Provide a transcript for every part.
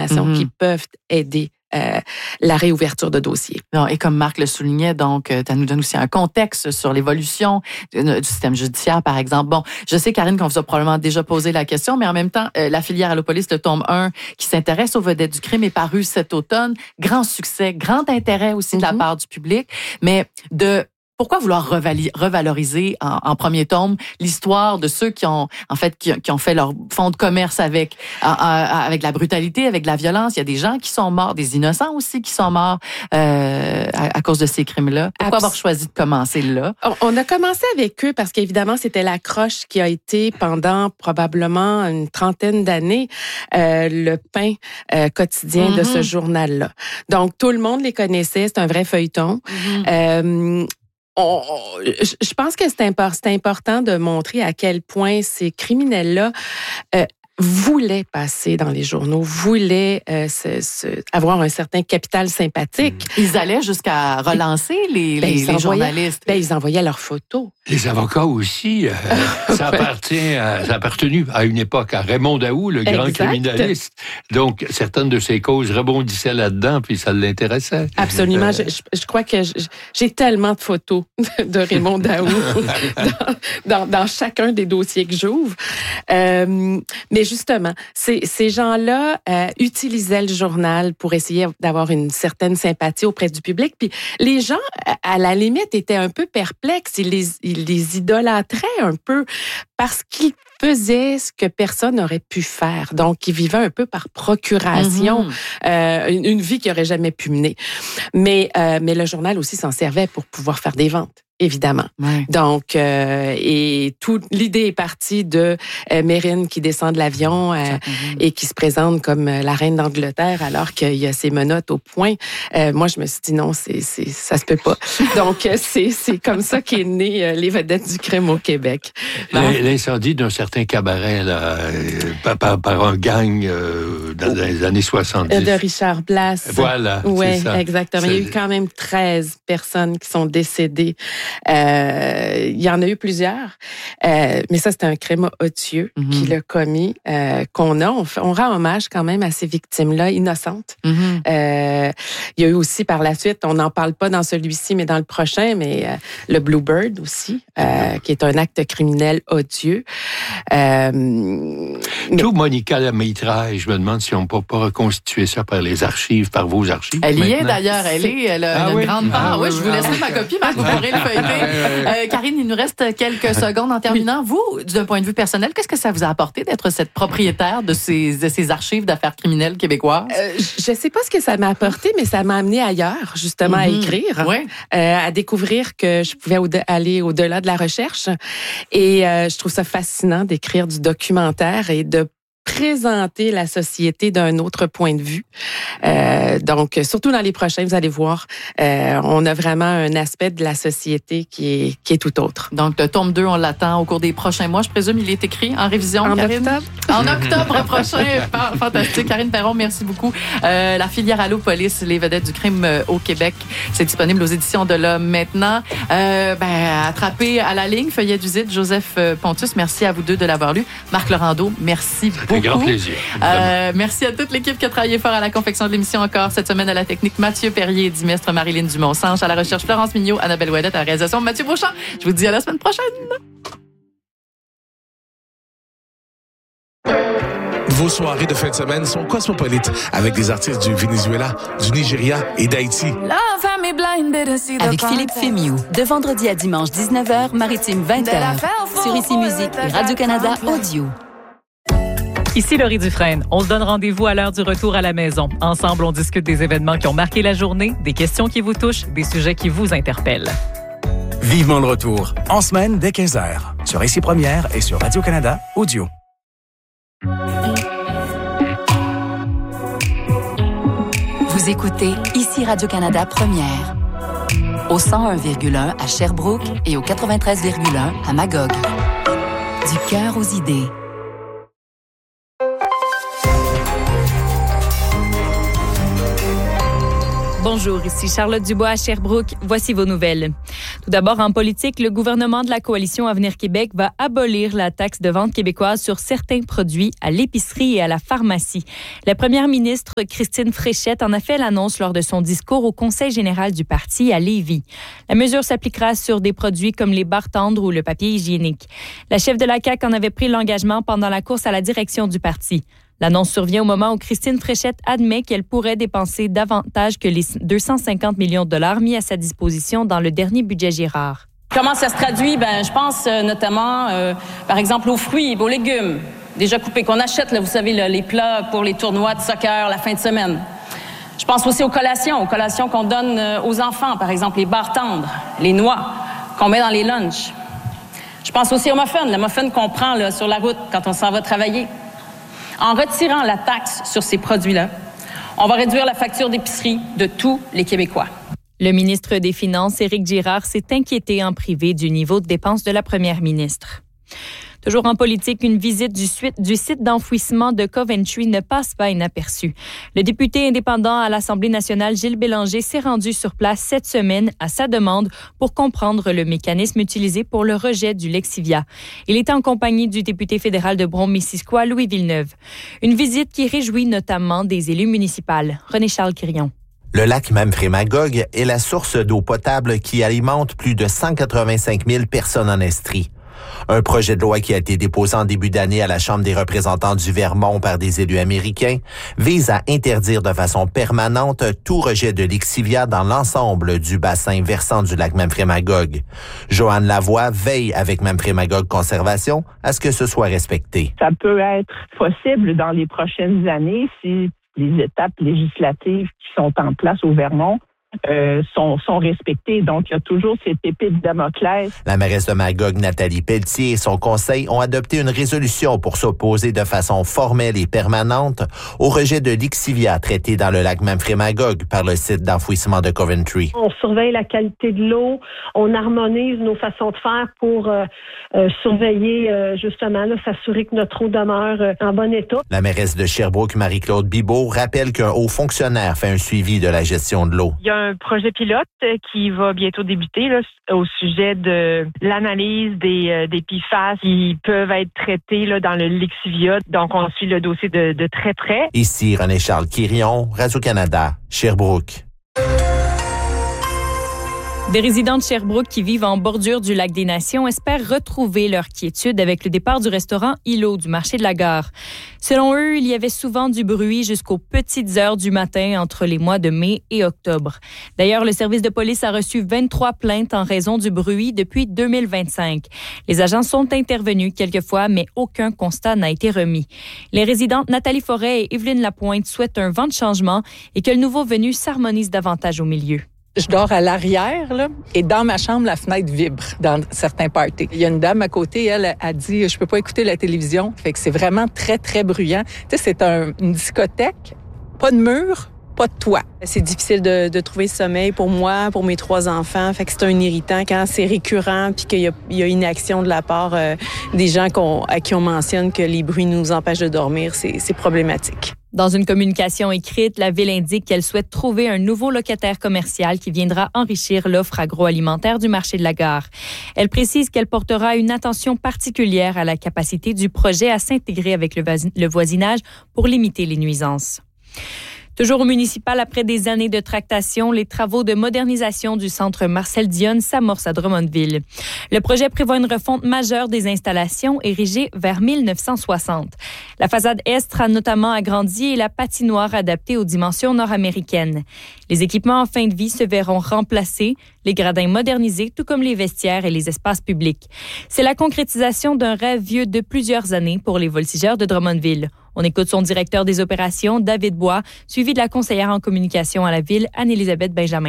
d'informations qui peuvent aider la réouverture de dossiers. Non, et comme Marc le soulignait, donc, ça nous donne aussi un contexte sur l'évolution du système judiciaire, par exemple. Bon, je sais, Karine, qu'on vous a probablement déjà posé la question, mais en même temps, la filière Allopolis, le tome 1, qui s'intéresse aux vedettes du crime, est paru cet automne. Grand succès, grand intérêt aussi de la part du public, mais pourquoi vouloir revaloriser en premier tome l'histoire de ceux qui ont fait leur fonds de commerce avec la brutalité, avec la violence? Il y a des gens qui sont morts, des innocents aussi qui sont morts à cause de ces crimes-là. Pourquoi avoir choisi de commencer là? On a commencé avec eux parce qu'évidemment, c'était l'accroche qui a été pendant probablement une trentaine d'années le pain quotidien de ce journal-là. Donc, tout le monde les connaissait. C'est un vrai feuilleton. Je pense que c'est important de montrer à quel point ces criminels-là voulaient passer dans les journaux, voulaient avoir un certain capital sympathique. Ils allaient jusqu'à relancer les journalistes. Ils envoyaient leurs photos. Les avocats aussi, ça a appartenu à une époque à Raymond Daoust, le grand criminaliste. Donc, certaines de ses causes rebondissaient là-dedans, puis ça l'intéressait. Absolument. Je crois que j'ai tellement de photos de Raymond Daoust dans chacun des dossiers que j'ouvre. Mais justement, ces gens-là utilisaient le journal pour essayer d'avoir une certaine sympathie auprès du public. Puis les gens, à la limite, étaient un peu perplexes. Ils les idolâtraient un peu parce qu'ils faisaient ce que personne n'aurait pu faire. Donc, ils vivaient un peu par procuration, une vie qu'ils n'auraient jamais pu mener. Mais le journal aussi s'en servait pour pouvoir faire des ventes. Évidemment. Ouais. Donc, et l'idée est partie de Mérine qui descend de l'avion et qui se présente comme la reine d'Angleterre alors qu'il y a ses menottes au poing. Moi, je me suis dit non, ça se peut pas. Donc, c'est comme ça qu'est né les vedettes du crime au Québec. L'incendie d'un certain cabaret là, par un gang dans les années 70. De Richard Blas. Voilà. Oui, exactement. Il y a eu quand même 13 personnes qui sont décédées. Il y en a eu plusieurs, mais ça, c'est un crime odieux qui l'a commis, on rend hommage quand même à ces victimes-là, innocentes. Il y a eu aussi par la suite, on n'en parle pas dans celui-ci, mais dans le prochain, mais le Bluebird aussi, qui est un acte criminel odieux. Tout Monica Lamitraille, je me demande si on ne peut pas reconstituer ça par les archives, par vos archives. Elle y est d'ailleurs, elle a une grande part. Oui, je vous laisse ma copie, Marc, vous pourrez le feuilleter. Karine, il nous reste quelques secondes en terminant. Vous, d'un point de vue personnel, qu'est-ce que ça vous a apporté d'être cette propriétaire de ces archives d'affaires criminelles québécoises? Je ne sais pas ce que ça m'a apporté, mais ça m'a amené ailleurs, justement, à écrire, à découvrir que je pouvais aller au-delà de la recherche. Et je trouve ça fascinant d'écrire du documentaire et de présenter la société d'un autre point de vue. Donc, surtout dans les prochains, vous allez voir, on a vraiment un aspect de la société qui est tout autre. Donc, le tome 2, on l'attend au cours des prochains mois. Je présume il est écrit en révision, Karine? En octobre prochain. Fantastique. Karine Perron, merci beaucoup. La filière Allopolis, les vedettes du crime au Québec, c'est disponible aux éditions de l'Homme maintenant. Attrapé à la ligne, Feuillet d'Usite, Joseph Pontus, merci à vous deux de l'avoir lu. Marc Laurando, merci beaucoup. Un grand plaisir. Merci à toute l'équipe qui a travaillé fort à la confection de l'émission encore cette semaine, à la technique Mathieu Perrier, Dimestre, Marilyn Dumont-Sanche, à la recherche Florence Mignot, Annabelle Ouellette, à la réalisation Mathieu Beauchamp. Je vous dis à la semaine prochaine. Vos soirées de fin de semaine sont cosmopolites avec des artistes du Venezuela, du Nigeria et d'Haïti. Avec Philippe Fémiou, de vendredi à dimanche 19h, Maritime 20h, sur Ici Musique et Radio-Canada Audio. Ici Laurie Dufresne. On se donne rendez-vous à l'heure du retour à la maison. Ensemble, on discute des événements qui ont marqué la journée, des questions qui vous touchent, des sujets qui vous interpellent. Vivement le retour, en semaine dès 15h, sur Ici Première et sur Radio-Canada Audio. Vous écoutez Ici Radio-Canada Première. Au 101,1 à Sherbrooke et au 93,1 à Magog. Du cœur aux idées. Bonjour, ici Charlotte Dubois à Sherbrooke. Voici vos nouvelles. Tout d'abord, en politique, le gouvernement de la Coalition Avenir Québec va abolir la taxe de vente québécoise sur certains produits à l'épicerie et à la pharmacie. La première ministre Christine Fréchette en a fait l'annonce lors de son discours au Conseil général du parti à Lévis. La mesure s'appliquera sur des produits comme les barres tendres ou le papier hygiénique. La chef de la CAQ en avait pris l'engagement pendant la course à la direction du parti. L'annonce survient au moment où Christine Fréchette admet qu'elle pourrait dépenser davantage que les 250 millions de dollars mis à sa disposition dans le dernier budget Girard. Comment ça se traduit? Je pense notamment, par exemple, aux fruits et aux légumes déjà coupés qu'on achète, là, vous savez, là, les plats pour les tournois de soccer la fin de semaine. Je pense aussi aux collations qu'on donne aux enfants, par exemple les barres tendres, les noix qu'on met dans les lunchs. Je pense aussi aux muffins, le muffin qu'on prend là, sur la route quand on s'en va travailler. En retirant la taxe sur ces produits-là, on va réduire la facture d'épicerie de tous les Québécois. Le ministre des Finances, Éric Girard, s'est inquiété en privé du niveau de dépenses de la première ministre. Toujours en politique, une visite du site d'enfouissement de Coventry ne passe pas inaperçue. Le député indépendant à l'Assemblée nationale, Gilles Bélanger, s'est rendu sur place cette semaine à sa demande pour comprendre le mécanisme utilisé pour le rejet du Lexivia. Il était en compagnie du député fédéral de Brome-Missisquoi, Louis Villeneuve. Une visite qui réjouit notamment des élus municipaux. René-Charles Quirion. Le lac Memphremagog est la source d'eau potable qui alimente plus de 185 000 personnes en Estrie. Un projet de loi qui a été déposé en début d'année à la Chambre des représentants du Vermont par des élus américains vise à interdire de façon permanente tout rejet de lexivia dans l'ensemble du bassin versant du lac Memphremagog. Joanne Lavoie veille avec Memphremagog Conservation à ce que ce soit respecté. Ça peut être possible dans les prochaines années si les étapes législatives qui sont en place au Vermont sont respectées. Donc, il y a toujours cette épée de Damoclès. La mairesse de Magog, Nathalie Pelletier, et son conseil ont adopté une résolution pour s'opposer de façon formelle et permanente au rejet de lexivia traité dans le lac Memphremagog par le site d'enfouissement de Coventry. On surveille la qualité de l'eau, on harmonise nos façons de faire pour surveiller, justement, s'assurer que notre eau demeure en bon état. La mairesse de Sherbrooke, Marie-Claude Bibeau, rappelle qu'un haut fonctionnaire fait un suivi de la gestion de l'eau. Il y a un projet pilote qui va bientôt débuter là, au sujet de l'analyse des PFAS qui peuvent être traités là, dans le Lexivia. Donc, on suit le dossier de très près. Ici René-Charles Quirion, Radio-Canada, Sherbrooke. Des résidents de Sherbrooke qui vivent en bordure du lac des Nations espèrent retrouver leur quiétude avec le départ du restaurant Îlot du marché de la gare. Selon eux, il y avait souvent du bruit jusqu'aux petites heures du matin entre les mois de mai et octobre. D'ailleurs, le service de police a reçu 23 plaintes en raison du bruit depuis 2025. Les agents sont intervenus quelques fois, mais aucun constat n'a été remis. Les résidentes Nathalie Forêt et Evelyne Lapointe souhaitent un vent de changement et que le nouveau venu s'harmonise davantage au milieu. Je dors à l'arrière, là, et dans ma chambre, la fenêtre vibre dans certains parties. Il y a une dame à côté, elle a dit « Je peux pas écouter la télévision ». Fait que c'est vraiment très, très bruyant. Tu sais, c'est une discothèque, pas de mur, pas de toit. C'est difficile de trouver sommeil pour moi, pour mes 3 enfants. Fait que c'est un irritant quand c'est récurrent puis qu'il y a inaction de la part des gens à qui on mentionne que les bruits nous empêchent de dormir. C'est problématique. Dans une communication écrite, la Ville indique qu'elle souhaite trouver un nouveau locataire commercial qui viendra enrichir l'offre agroalimentaire du marché de la gare. Elle précise qu'elle portera une attention particulière à la capacité du projet à s'intégrer avec le voisinage pour limiter les nuisances. Toujours au municipal, après des années de tractation, les travaux de modernisation du centre Marcel Dionne s'amorcent à Drummondville. Le projet prévoit une refonte majeure des installations érigées vers 1960. La façade est sera notamment agrandie et la patinoire adaptée aux dimensions nord-américaines. Les équipements en fin de vie se verront remplacés, les gradins modernisés, tout comme les vestiaires et les espaces publics. C'est la concrétisation d'un rêve vieux de plusieurs années pour les voltigeurs de Drummondville. On écoute son directeur des opérations, David Bois, suivi de la conseillère en communication à la Ville, Anne-Élisabeth Benjamin.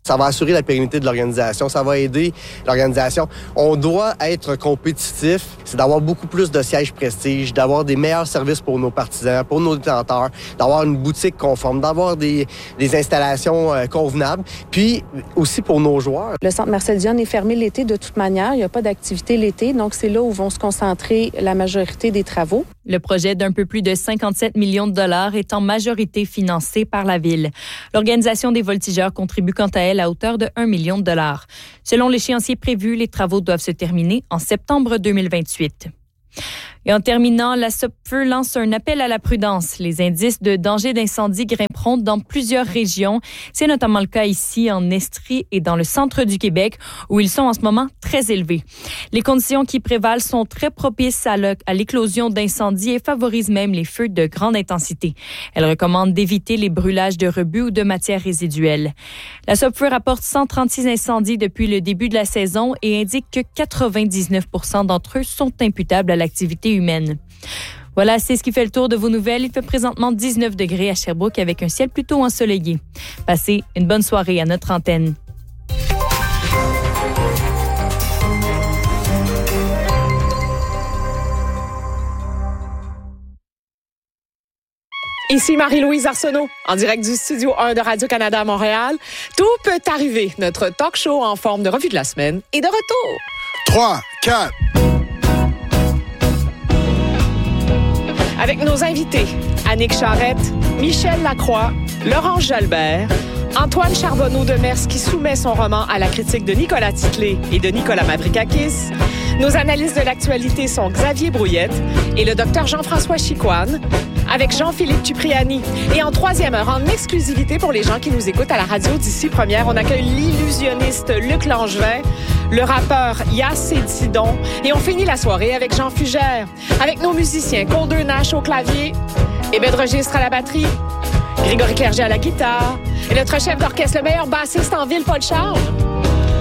Ça va assurer la pérennité de l'organisation, ça va aider l'organisation. On doit être compétitif, c'est d'avoir beaucoup plus de sièges prestige, d'avoir des meilleurs services pour nos partisans, pour nos détenteurs, d'avoir une boutique conforme, d'avoir des installations convenables, puis aussi pour nos joueurs. Le centre Marcel Dionne est fermé l'été de toute manière, il n'y a pas d'activité l'été, donc c'est là où vont se concentrer la majorité des travaux. Le projet d'un peu plus de 57 millions de dollars est en majorité financé par la Ville. L'Organisation des voltigeurs contribue quant à elle à hauteur de 1 million de dollars. Selon l'échéancier prévu, les travaux doivent se terminer en septembre 2028. Et en terminant, la Sopfeu lance un appel à la prudence. Les indices de danger d'incendie grimperont dans plusieurs régions. C'est notamment le cas ici en Estrie et dans le centre du Québec où ils sont en ce moment très élevés. Les conditions qui prévalent sont très propices à l'éclosion d'incendies et favorisent même les feux de grande intensité. Elle recommande d'éviter les brûlages de rebuts ou de matières résiduelles. La Sopfeu rapporte 136 incendies depuis le début de la saison et indique que 99% d'entre eux sont imputables à l'activité humaine. Voilà, c'est ce qui fait le tour de vos nouvelles. Il fait présentement 19 degrés à Sherbrooke avec un ciel plutôt ensoleillé. Passez une bonne soirée à notre antenne. Ici Marie-Louise Arsenault, en direct du Studio 1 de Radio-Canada à Montréal. Tout peut arriver. Notre talk show en forme de revue de la semaine est de retour. 3, 4... Avec nos invités, Annick Charrette, Michel Lacroix, Laurence Jalbert, Antoine Charbonneau de Mers qui soumet son roman à la critique de Nicolas Titley et de Nicolas Mavrikakis. Nos analystes de l'actualité sont Xavier Brouillette et le docteur Jean-François Chicoine, avec Jean-Philippe Tupriani. Et en troisième heure, en exclusivité pour les gens qui nous écoutent à la radio d'ici première, on accueille l'illusionniste Luc Langevin, le rappeur Yass Sidon, et on finit la soirée avec Jean Fugère, avec nos musiciens Coldeux Nash au clavier, Hébert Registre à la batterie, Grégory Clerget à la guitare, et notre chef d'orchestre, le meilleur bassiste en ville, Paul Charles.